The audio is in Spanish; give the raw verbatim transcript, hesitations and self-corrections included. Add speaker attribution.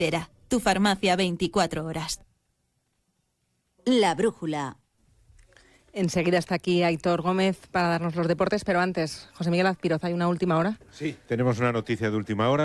Speaker 1: Tu farmacia veinticuatro horas.
Speaker 2: La brújula.
Speaker 3: Enseguida está aquí Aitor Gómez para darnos los deportes, pero antes, José Miguel Azpiroz, ¿hay una última hora?
Speaker 4: Sí, tenemos una noticia de última hora.